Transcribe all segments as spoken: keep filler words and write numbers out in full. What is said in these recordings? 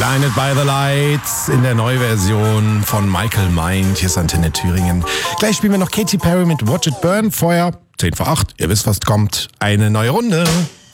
Blinded by the Lights in der Neuversion von Michael Mind. Hier ist Antenne Thüringen. Gleich spielen wir noch Katy Perry mit Watch It Burn. Vorher zehn vor acht. Ihr wisst, was kommt. Eine neue Runde.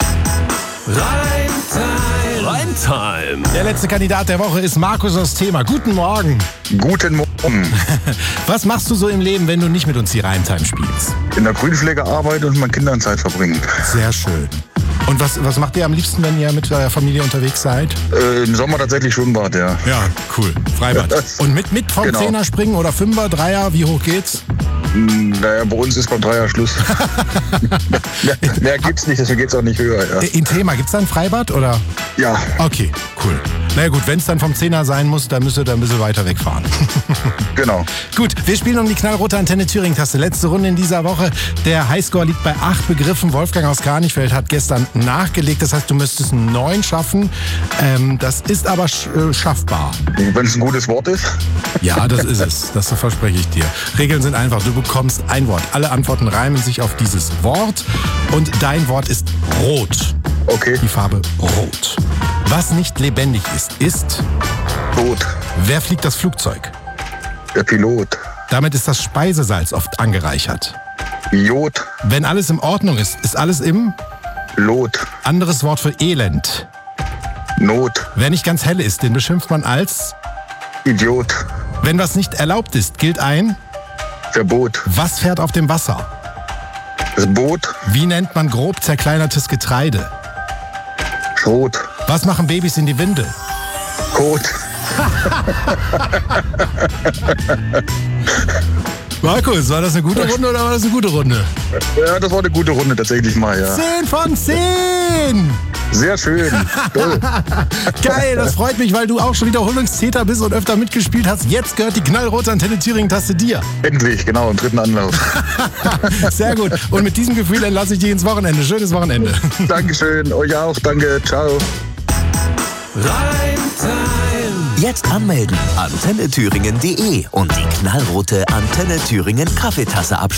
Reimtime. Reimtime. Der letzte Kandidat der Woche ist Markus aus Thema. Guten Morgen. Guten Morgen. Was machst du so im Leben, wenn du nicht mit uns die Reimtime spielst? In der Grünpflege arbeiten und mit Kindern Zeit verbringen. Sehr schön. Und was, was macht ihr am liebsten, wenn ihr mit eurer Familie unterwegs seid? Äh, Im Sommer tatsächlich Schwimmbad, ja. Ja, cool. Freibad. Ja, und mit, mit vom genau. Zehner springen oder Fünfer, Dreier, wie hoch geht's? Naja, bei uns ist beim Dreier Schluss. mehr, mehr gibt's nicht, deswegen geht's auch nicht höher. Ja. In Thema, gibt's da ein Freibad oder? Ja. Okay, cool. Na ja, gut, wenn es dann vom Zehner sein muss, dann müsst ihr da ein bisschen weiter wegfahren. Genau. Gut, wir spielen um die knallrote Antenne Thüringen-Taste. Letzte Runde in dieser Woche. Der Highscore liegt bei acht Begriffen. Wolfgang aus Kranichfeld hat gestern nachgelegt. Das heißt, du müsstest neun schaffen. Ähm, das ist aber sch- äh, schaffbar. Wenn es ein gutes Wort ist. Ja, das ist es. Das verspreche ich dir. Regeln sind einfach. Du bekommst ein Wort. Alle Antworten reimen sich auf dieses Wort. Und dein Wort ist rot. Okay. Die Farbe rot. Was nicht lebendig ist, ist... Tot. Wer fliegt das Flugzeug? Der Pilot. Damit ist das Speisesalz oft angereichert. Jod. Wenn alles in Ordnung ist, ist alles im... Lot. Anderes Wort für Elend. Not. Wer nicht ganz helle ist, den beschimpft man als... Idiot. Wenn was nicht erlaubt ist, gilt ein... Verbot. Was fährt auf dem Wasser? Das Boot. Wie nennt man grob zerkleinertes Getreide? Schrot. Was machen Babys in die Windel? Kot. Markus, war das eine gute Runde oder war das eine gute Runde? Ja, das war eine gute Runde tatsächlich mal, ja. Zehn von zehn! Sehr schön. Toll. Geil, das freut mich, weil du auch schon Wiederholungstäter bist und öfter mitgespielt hast. Jetzt gehört die knallrote Antenne Thüringen-Taste dir. Endlich, genau, im dritten Anlauf. Sehr gut. Und mit diesem Gefühl entlasse ich dich ins Wochenende. Schönes Wochenende. Dankeschön, euch auch, danke, ciao. Reimtime. Jetzt anmelden. antenne thüringen punkt de und die knallrote Antenne Thüringen Kaffeetasse abstellen.